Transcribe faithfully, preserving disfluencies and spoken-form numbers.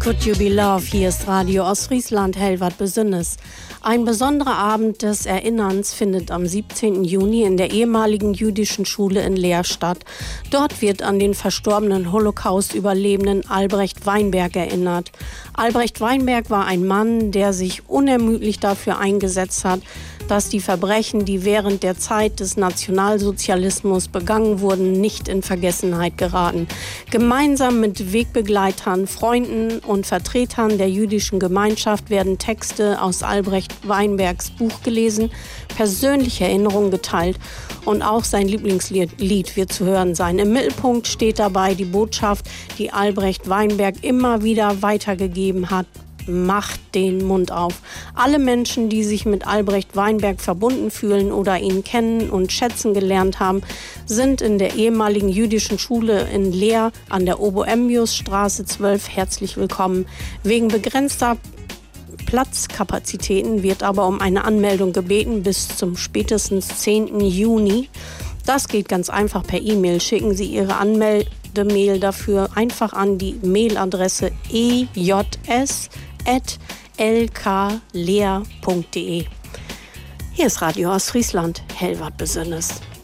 Could You Be Love? Hier ist Radio Ostfriesland, Hellwart Besünnes. Ein besonderer Abend des Erinnerns findet am siebzehnten Juni in der ehemaligen jüdischen Schule in Leer statt. Dort wird an den verstorbenen Holocaust-Überlebenden Albrecht Weinberg erinnert. Albrecht Weinberg war ein Mann, der sich unermüdlich dafür eingesetzt hat, dass die Verbrechen, die während der Zeit des Nationalsozialismus begangen wurden, nicht in Vergessenheit geraten. Gemeinsam mit Wegbegleitern, Freunden und Vertretern der jüdischen Gemeinschaft werden Texte aus Albrecht Weinbergs Buch gelesen, persönliche Erinnerungen geteilt und auch sein Lieblingslied wird zu hören sein. Im Mittelpunkt steht dabei die Botschaft, die Albrecht Weinberg immer wieder weitergegeben hat: Macht den Mund auf. Alle Menschen, die sich mit Albrecht Weinberg verbunden fühlen oder ihn kennen und schätzen gelernt haben, sind in der ehemaligen jüdischen Schule in Leer an der Oboembiusstraße zwölf herzlich willkommen. Wegen begrenzter Platzkapazitäten wird aber um eine Anmeldung gebeten bis zum spätestens zehnten Juni. Das geht ganz einfach per E-Mail. Schicken Sie Ihre Anmeldemail dafür einfach an die Mailadresse e j s at l k leer punkt d e. Hier ist Radio Ostfriesland, Hellwart Besünnes.